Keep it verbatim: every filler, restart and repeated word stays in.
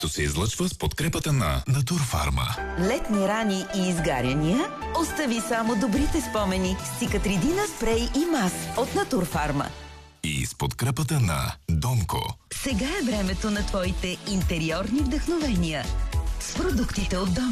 То се излъчва с подкрепата на Натурфарма. Летни рани и изгаряния? Остави само добрите спомени с Цикатридина спрей и мас от Натурфарма. И с подкрепата на Донко. Сега е времето на твоите интериорни вдъхновения с продуктите от Донко.